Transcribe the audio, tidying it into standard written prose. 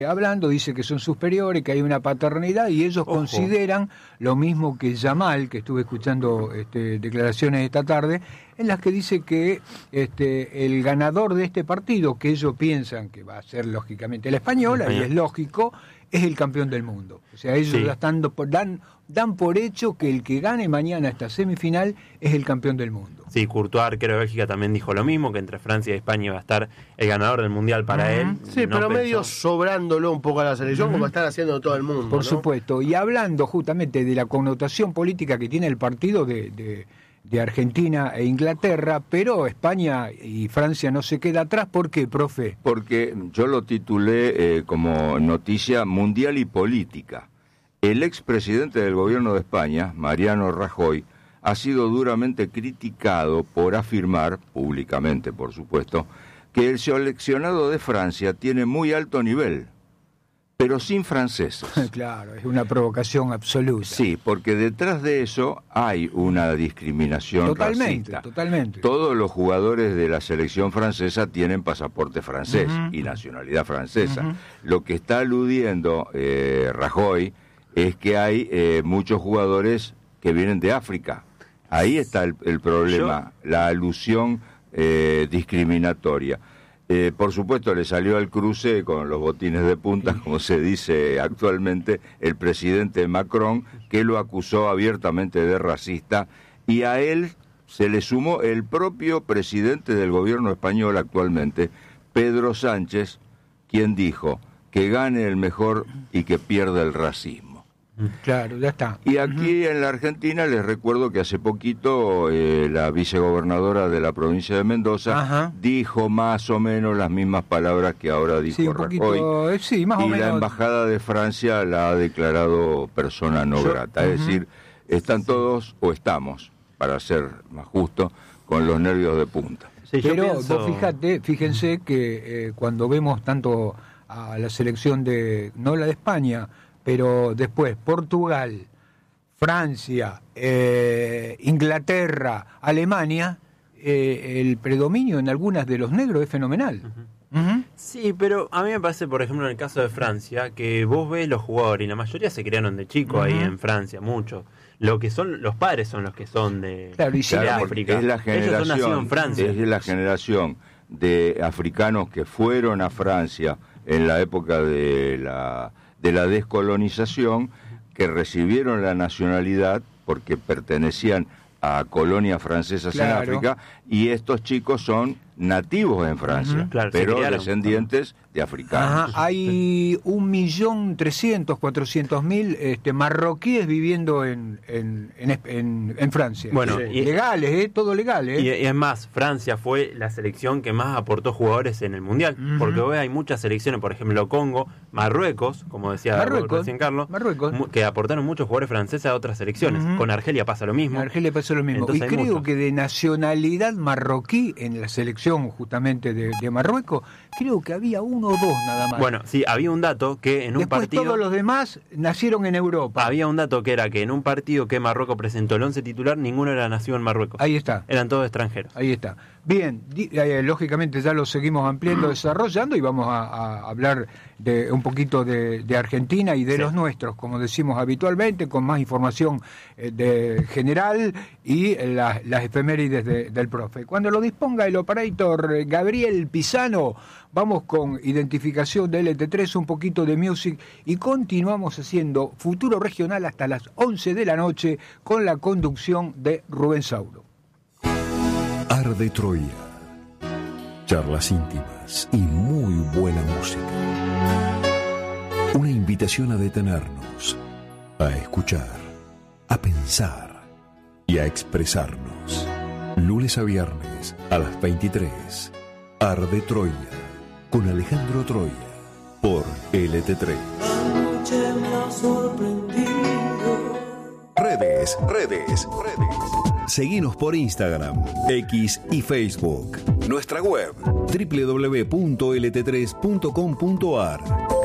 hablando, dice que son superiores, que hay una paternidad, y ellos consideran lo mismo que Yamal, que estuve escuchando declaraciones esta tarde, en las que dice que el ganador de este partido, que ellos piensan que va a ser lógicamente el español, y es lógico, es el campeón del mundo. O sea, ellos ya dan por hecho que el que gane mañana esta semifinal es el campeón del mundo. Sí, Courtois, arquero de Bélgica, también dijo lo mismo, que entre Francia y España va a estar el ganador del Mundial para él. Sí, pero medio sobrándolo un poco a la selección, como están haciendo todo el mundo. Por supuesto, y hablando justamente de la connotación política que tiene el partido de Argentina e Inglaterra, pero España y Francia no se queda atrás. ¿Por qué, profe? Porque yo lo titulé como noticia mundial y política. El expresidente del gobierno de España, Mariano Rajoy, ha sido duramente criticado por afirmar, públicamente por supuesto, que el seleccionado de Francia tiene muy alto nivel, pero sin franceses. Claro, es una provocación absoluta. Sí, porque detrás de eso hay una discriminación racista. Totalmente. Todos los jugadores de la selección francesa tienen pasaporte francés y nacionalidad francesa. Lo que está aludiendo Rajoy es que hay muchos jugadores que vienen de África. Ahí está el problema, la alusión discriminatoria. Por supuesto, le salió al cruce con los botines de punta, como se dice actualmente, el presidente Macron, que lo acusó abiertamente de racista, y a él se le sumó el propio presidente del gobierno español actualmente, Pedro Sánchez, quien dijo que gane el mejor y que pierda el racismo. Claro, ya está. Y aquí en la Argentina les recuerdo que hace poquito la vicegobernadora de la provincia de Mendoza dijo más o menos las mismas palabras que ahora dijo Rajoy. Más o menos. La embajada de Francia la ha declarado persona no grata. Es decir, están todos, o estamos, para ser más justo, con los nervios de punta. Sí, pero vos fíjense que cuando vemos tanto a la selección no la de España, pero después Portugal, Francia, Inglaterra, Alemania, el predominio en algunas de los negros es fenomenal. Sí, pero a mí me parece, por ejemplo, en el caso de Francia, que vos ves los jugadores, y la mayoría se criaron de chico ahí en Francia, muchos. Lo que son los padres son los que son de África. Es la generación, ellos son nacidos en Francia. Es la generación de africanos que fueron a Francia en la época de la descolonización, que recibieron la nacionalidad porque pertenecían a colonias francesas en África, y estos chicos son nativos en Francia, pero descendientes de africanos. Hay 1.300.000, 400.000 marroquíes viviendo en Francia. Bueno, legales, todo legal. Y es más, Francia fue la selección que más aportó jugadores en el Mundial, porque hoy hay muchas selecciones, por ejemplo Congo, Marruecos, como decía recién Carlos, que aportaron muchos jugadores franceses a otras selecciones. Con Argelia pasa lo mismo. Entonces, y creo que de nacionalidad marroquí en la selección justamente de Marruecos, creo que había uno o dos nada más. Bueno, sí, había un dato que en un Después partido... todos los demás nacieron en Europa. Había un dato que era que en un partido que Marruecos presentó el 11 titular, ninguno era nacido en Marruecos. Ahí está. Eran todos extranjeros. Ahí está. Bien, lógicamente ya lo seguimos ampliando, desarrollando, y vamos a hablar de un poquito de Argentina y de los nuestros, como decimos habitualmente, con más información de general y las efemérides del profe. Cuando lo disponga el operator Gabriel Pisano, vamos con identificación de LT3, un poquito de music, y continuamos haciendo Futuro Regional hasta las 11 de la noche con la conducción de Rubén Sauro. Arde Troya. Charlas íntimas y muy buena música. Una invitación a detenernos, a escuchar, a pensar y a expresarnos. Lunes a viernes a las 23. Arde Troya con Alejandro Troya por LT3. Anoche me ha sorprendido. Redes. Seguinos por Instagram, X y Facebook. Nuestra web www.lt3.com.ar.